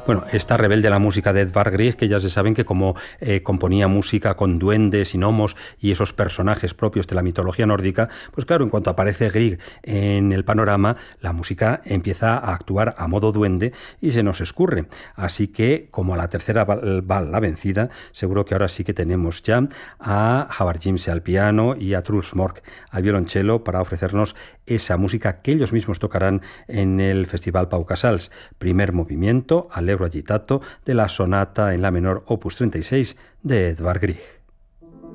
Bueno, esta rebelde a la música de Edvard Grieg, que ya se saben que como componía música con duendes y gnomos y esos personajes propios de la mitología nórdica, pues claro, en cuanto aparece Grieg en el panorama, la música empieza a actuar a modo duende y se nos escurre. Así que, como a la tercera va la vencida, seguro que ahora sí que tenemos ya a Havard Jimse al piano y a Truls Mork al violonchelo para ofrecernos esa música que ellos mismos tocarán en el Festival Pau Casals. Primer movimiento, Allegro agitato, de la sonata en la menor opus 36 de Edvard Grieg.